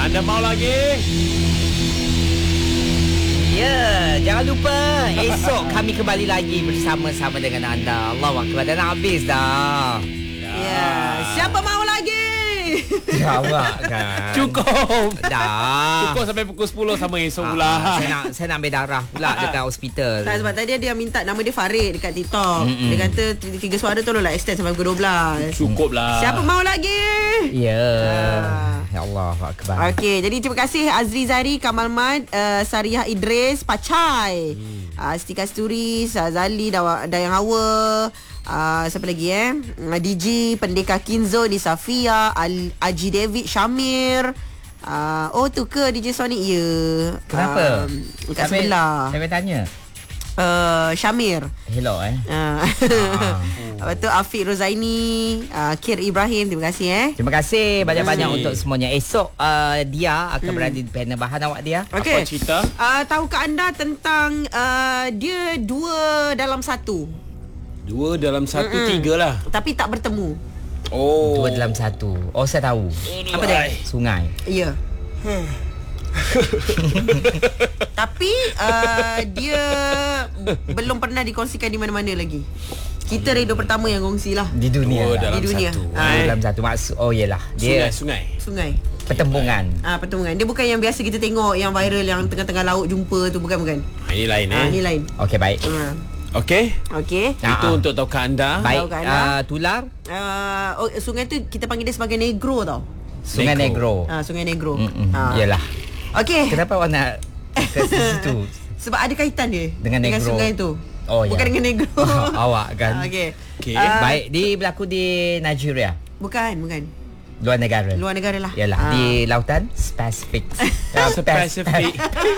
Anda mau lagi? Ya, jangan lupa esok kami kembali lagi bersama-sama dengan anda. Allahu Akbar, dah nak habis dah. Ya, siapa mau lagi? Awak kan. Cukup. Dah. Cukup sampai pukul 10 sama esok pula. Saya nak ambil darah pula dekat hospital. Tak, sebab tadi dia minta nama dia Farid dekat TikTok. Dia kata 3 suara tolonglah extend sampai pukul 12. Cukup lah. Siapa mau lagi? Ya. Ya Allah Akbar. Okey, jadi terima kasih Azri Zari, Kamal Mad, Sariyah Idris, Pacai, Siti Kasturi, Zali, Dayang Hawa, siapa lagi DG, Pendekar Kinzo, Nisafia, Aji David, Syamir. Oh tu ke DJ Sonic? Ya. Kenapa? Dekat sebelah. Saya tanya. Syamir. Hello Lepas tu Afiq Rozaini, Kir Ibrahim. Terima kasih Terima kasih banyak-banyak untuk semuanya. Esok dia akan berada di panel bahan awak dia. Okay. Apa cerita? Tahukah anda tentang dia 2 dalam 1? 2 dalam 1, 3 lah. Tapi tak bertemu. Oh. 2 dalam 1. Oh, saya tahu. Apa dia? Sungai. Ya. Tapi dia belum pernah dikongsikan di mana-mana lagi. Kita radio pertama yang kongsi lah Di dunia. dalam di dunia. 2 dalam 1 maksud. Oh yelah. Dia Sungai. pertembungan. Pertemuan. Dia bukan yang biasa kita tengok, yang viral, yang tengah-tengah laut jumpa tu. Bukan. Ini lain Ini lain. Okey, baik. Okey. Okey. Itu untuk tahukah anda. Baik. Tahukah anda? Tular. Sungai tu kita panggil dia sebagai Negro tau. Sungai Negro. Sungai Negro. Yelah. Okey. Kenapa awak nak ke situ? Sebab ada kaitan dia Dengan Negro. sungai tu. Oh, Bukan ya. dengan Negro. Awak kan. Okey. Okey. Baik, dia berlaku di Nigeria. Bukan. Luar negara. Luar negara lah. Yalah, di lautan Pasifik. Pacific.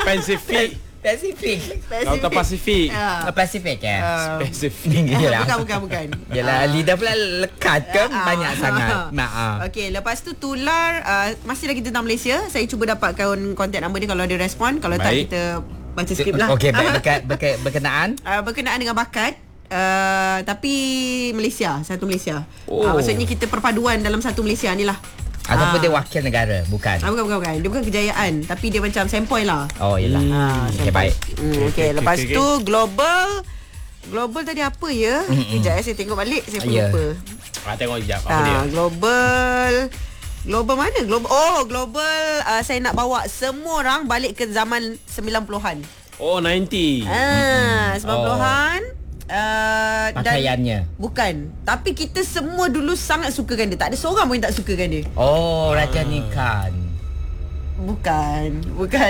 Lautan Pasifik. Pasifik Spesifik. Yalah. Bukan. Yalah, lidah pula lekat ke banyak sangat. Maaf. Okey, lepas tu tular masih lagi tentang Malaysia. Saya cuba dapatkan kontak number dia kalau ada respon. Kalau tak, Baik. kita baca skrip lah. Okey, berkenaan. Berkenaan dengan bakat. Tapi Malaysia, satu Malaysia. Oh. Maksudnya kita perpaduan dalam satu Malaysia ni lah. Ataupun dia wakil negara, bukan. Bukan. Dia bukan kejayaan, tapi dia macam sempoi lah. Oh, yelah. Okey, baik. Okey, lepas tu global tadi apa ya? Sekejap saya tengok balik, saya pun Ya. lupa. Tengok sekejap apa dia. Global mana? Global saya nak bawa semua orang balik ke zaman 90-an. Oh, 90. 90-an. Pakaiannya. Bukan. Tapi kita semua dulu sangat sukakan dia. Tak ada seorang pun yang tak sukakan dia. Oh, Raja Nikan. Bukan.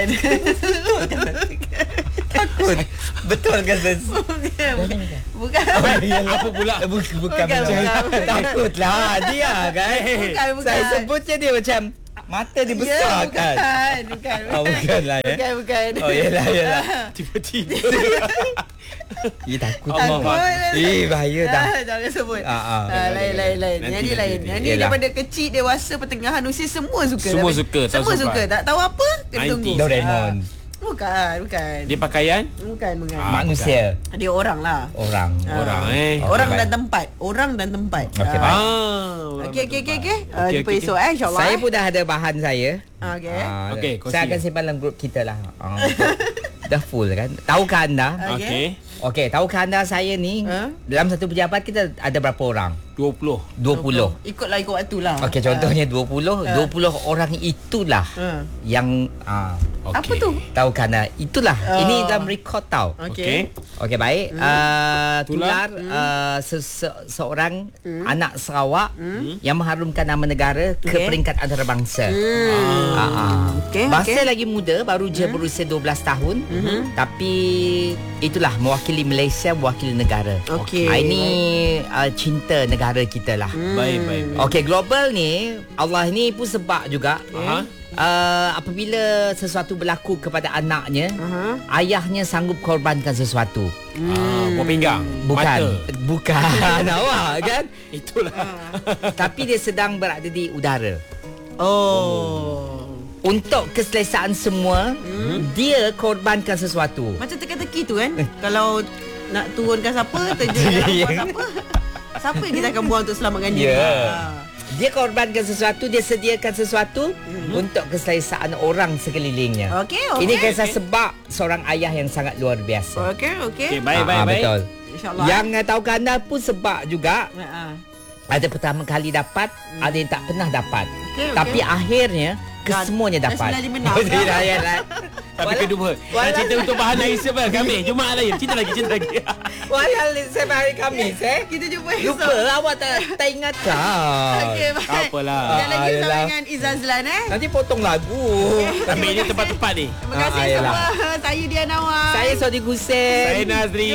Takut. Betul ke Bukan. Apa pula? Bukan. Bukan. Takutlah dia kan. Bukan. Saya sebutnya dia macam mata dia besar kan. Bukan. Bukan lah ya. Bukan. Oh, yelah. Tiba-tiba. Takut. Takut. Bahaya dah. Jangan sebut. Lain. Yang ni lain. Yang ni Yelah. daripada kecil, dewasa, pertengahan usia semua suka. Semua suka, tak Semua sampai. suka. Tak tahu apa, kena 90s. tunggu. Doraemon. Bukan. Dia pakaian? Bukan. Manusia. Dia orang lah. Orang. Orang baik. dan tempat. Okey, baik. Okey. Jumpa esok insyaAllah. Saya pun dah ada bahan saya. Okey. Okey, kongsi. Saya akan simpan dalam grup kita lah. Dah full kan. Tahukah anda? Okey, tahukah anda saya ni dalam satu pejabat kita ada berapa orang? 20. 20. Ikut waktu lah. Okey, contohnya 20 orang itulah yang Apa tu? tahukah anda? Itulah. Ini dalam rekod tau. Okey. Okey, baik. Tular seorang anak Sarawak yang mengharumkan nama negara ke peringkat antarabangsa. Okey. Masih lagi muda, baru je berusia 12 tahun. Tapi itulah mewakili Malaysia, mewakili negara. Okey. Ini cinta negara kita lah. Baik. Okey, global ni Allah ni pun sebab juga apabila sesuatu berlaku kepada anaknya, ayahnya sanggup korbankan sesuatu. Buat pinggang. Bukan awak kan? Itulah. Tapi dia sedang berada di udara. Untuk keselesaan semua, dia korbankan sesuatu. Macam teka-teki tu kan. Kalau nak turunkan siapa, terjun siapa, siapa yang kita akan buang untuk selamatkan dia. Dia korbankan sesuatu, dia sediakan sesuatu untuk keselesaan orang sekelilingnya. Okey. Ini kisah sebab seorang ayah yang sangat luar biasa. Okey. Baik. Betul. InsyaAllah. Yang tahu anda pun sebab juga Ha. ada pertama kali dapat, ada yang tak pernah dapat. Okey. Tapi akhirnya kesemuanya dapat. dah 96 Oh, dah. ya. Tapi kedua. Cerita untuk bahan hari Isnin Khamis. Jumaat lain. Cerita lagi. Walau saya hari Khamis Kita jumpa esok. Lupa awak tak ingat kan. Okey, baik. Tak apalah. Sekali lagi bersama Ayolah. dengan Izazlan Nanti potong lagu. Ambil ini tempat-tempat ni. Terima kasih ayolah. semua. Saya Diana Wan. Saya Sodi Gusen. Saya Nazri.